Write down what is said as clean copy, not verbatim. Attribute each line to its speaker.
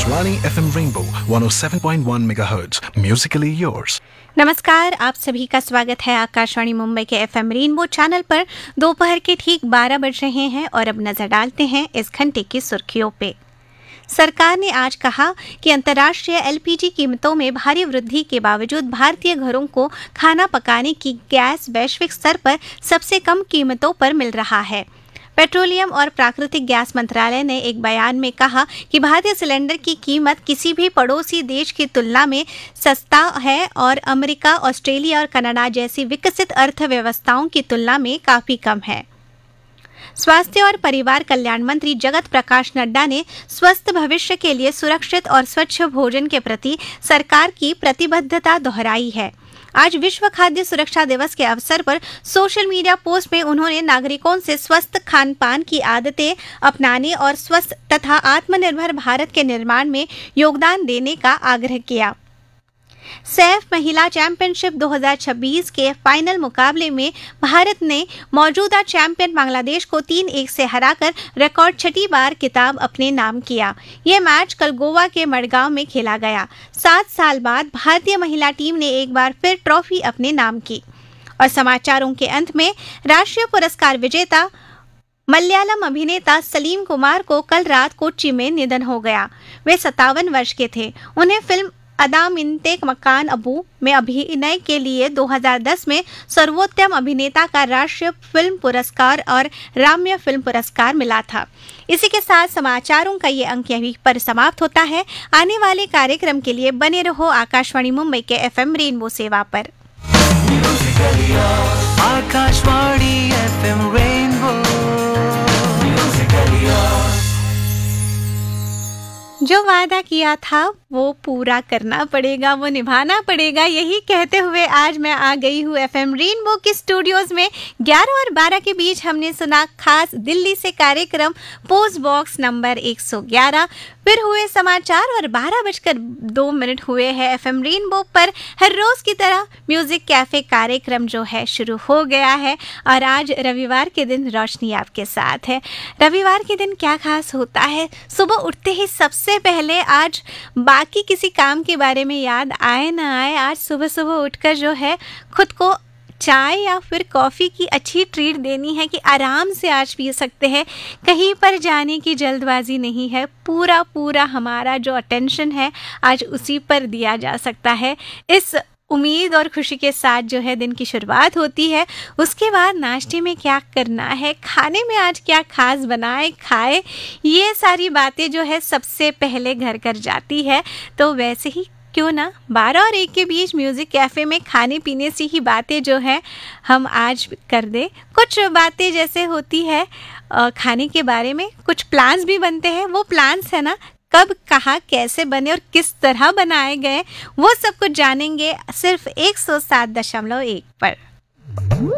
Speaker 1: Akashvani FM Rainbow 107.1 MHz. Musically yours.
Speaker 2: नमस्कार, आप सभी का स्वागत है आकाशवाणी मुंबई के एफएम रेनबो चैनल पर। दोपहर के ठीक 12 बज रहे हैं और अब नजर डालते हैं इस घंटे की सुर्खियों पे। सरकार ने आज कहा कि अंतर्राष्ट्रीय एलपीजी कीमतों में भारी वृद्धि के बावजूद भारतीय घरों को खाना पकाने की गैस वैश्विक स्तर पर सबसे कम कीमतों पर मिल रहा है। पेट्रोलियम और प्राकृतिक गैस मंत्रालय ने एक बयान में कहा कि भारतीय सिलेंडर की कीमत किसी भी पड़ोसी देश की तुलना में सस्ता है और अमेरिका, ऑस्ट्रेलिया और कनाडा जैसी विकसित अर्थव्यवस्थाओं की तुलना में काफी कम है। स्वास्थ्य और परिवार कल्याण मंत्री जगत प्रकाश नड्डा ने स्वस्थ भविष्य के लिए सुरक्षित और स्वच्छ भोजन के प्रति सरकार की प्रतिबद्धता दोहराई है। आज विश्व खाद्य सुरक्षा दिवस के अवसर पर सोशल मीडिया पोस्ट में उन्होंने नागरिकों से स्वस्थ खान पान की आदतें अपनाने और स्वस्थ तथा आत्मनिर्भर भारत के निर्माण में योगदान देने का आग्रह किया। सैफ महिला चैंपियनशिप 2026 के फाइनल मुकाबले में भारत ने मौजूदा चैंपियन बांग्लादेश को 3-1 से हराकर रिकॉर्ड 6ठी बार खिताब अपने नाम किया। यह मैच कल गोवा के मडगांव में खेला गया। 7 साल बाद भारतीय महिला टीम ने एक बार फिर ट्रॉफी अपने नाम की। और समाचारों के अंत में राष्ट्रीय पुरस्कार विजेता मलयालम अभिनेता सलीम कुमार को कल रात कोच्चि में निधन हो गया। वे 57 वर्ष के थे। उन्हें फिल्म अदामिंते मकान अबू में अभिनय के लिए 2010 में सर्वोत्तम अभिनेता का राष्ट्रीय फिल्म पुरस्कार और राम्य फिल्म पुरस्कार मिला था। इसी के साथ समाचारों का ये अंक यहीं पर समाप्त होता है। आने वाले कार्यक्रम के लिए बने रहो आकाशवाणी मुंबई के एफएम रेनबो सेवा पर।
Speaker 3: Akashvani FM rainbow.
Speaker 2: जो वादा किया था वो पूरा करना पड़ेगा, वो निभाना पड़ेगा। यही कहते हुए आज मैं आ गई हूँ एफएम रेनबो के स्टूडियोज में। 11 और 12 के बीच हमने सुना खास दिल्ली से कार्यक्रम पोस्ट बॉक्स नंबर 111। फिर हुए समाचार और 12:02 हुए हैं एफएम रेनबो पर। हर रोज की तरह म्यूजिक कैफे कार्यक्रम जो है शुरू हो गया है और आज रविवार के दिन रोशनी आपके साथ है। रविवार के दिन क्या खास होता है? सुबह उठते ही सबसे पहले आज बाकी किसी काम के बारे में याद आए ना आए, आज सुबह सुबह उठकर जो है खुद को चाय या फिर कॉफ़ी की अच्छी ट्रीट देनी है कि आराम से आज पी सकते हैं। कहीं पर जाने की जल्दबाजी नहीं है। पूरा हमारा जो अटेंशन है आज उसी पर दिया जा सकता है। इस उम्मीद और खुशी के साथ जो है दिन की शुरुआत होती है। उसके बाद नाश्ते में क्या करना है, खाने में आज क्या खास बनाए खाए, ये सारी बातें जो है सबसे पहले घर कर जाती है। तो वैसे ही क्यों ना 12 और 1 के बीच म्यूज़िक कैफ़े में खाने पीने से ही बातें जो है हम आज कर दें। कुछ बातें जैसे होती है खाने के बारे में, कुछ प्लान्स भी बनते हैं। वो प्लान्स है ना, कब कहाँ कैसे बने और किस तरह बनाए गए, वो सब कुछ जानेंगे सिर्फ 107.1 पर।